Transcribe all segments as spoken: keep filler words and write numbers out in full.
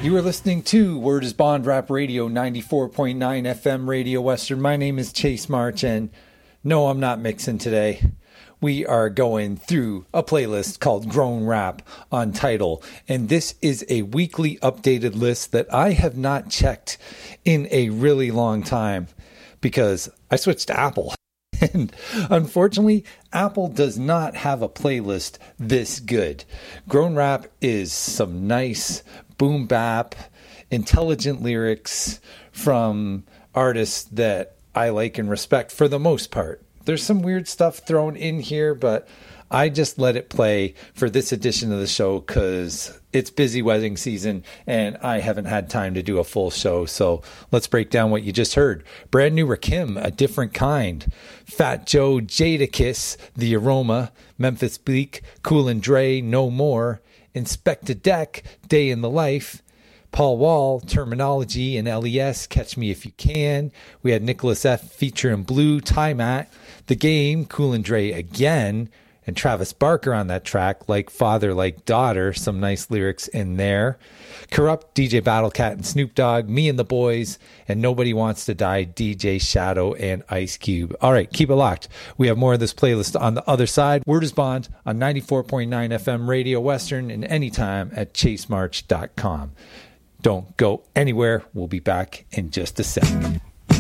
You are listening to Word is Bond Rap Radio, ninety-four point nine F M Radio Western. My name is Chase March, and no, I'm not mixing today. We are going through a playlist called Grown Rap on Tidal, and this is a weekly updated list that I have not checked in a really long time because I switched to Apple. And unfortunately, Apple does not have a playlist this good. Grown Rap is some nice boom bap, intelligent lyrics from artists that I like and respect for the most part. There's some weird stuff thrown in here, but I just let it play for this edition of the show because it's busy wedding season and I haven't had time to do a full show. So let's break down what you just heard. Brand new Rakim, A Different Kind. Fat Joe, Jadakiss, The Aroma. Memphis Bleak, Cool and Dre, No More. Inspector Deck, Day in the Life. Paul Wall, Terminology, and L E S, Catch Me If You Can. We had Nicholas F. featuring Blue, Time At. The Game, Cool and Dre Again. And Travis Barker on that track, Like Father, Like Daughter. Some nice lyrics in there. Corrupt, D J Battlecat and Snoop Dogg. Me and the Boys. And Nobody Wants to Die, D J Shadow and Ice Cube. All right, keep it locked. We have more of this playlist on the other side. Word is Bond on ninety-four point nine F M Radio Western and anytime at chase march dot com. Don't go anywhere. We'll be back in just a second.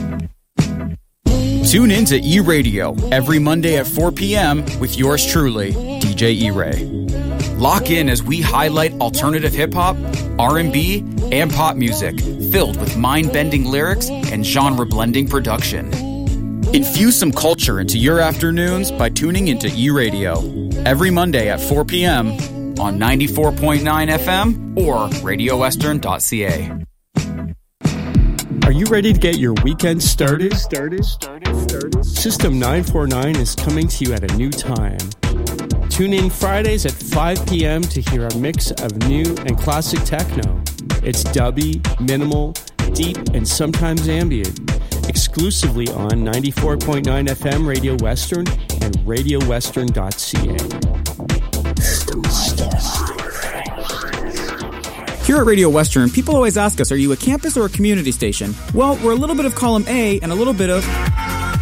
Tune in to E-Radio every Monday at four p.m. with yours truly, D J E-Ray. Lock in as we highlight alternative hip-hop, R and B, and pop music filled with mind-bending lyrics and genre-blending production. Infuse some culture into your afternoons by tuning into E-Radio every Monday at four p.m. on ninety-four point nine F M or radio western dot c a. Are you ready to get your weekend started? Started, started, started. System nine forty-nine is coming to you at a new time. Tune in Fridays at five p.m. to hear a mix of new and classic techno. It's dubby, minimal, deep, and sometimes ambient. Exclusively on ninety-four point nine F M Radio Western and radio western dot c a. Here at Radio Western, people always ask us, are you a campus or a community station? Well, we're a little bit of column A and a little bit of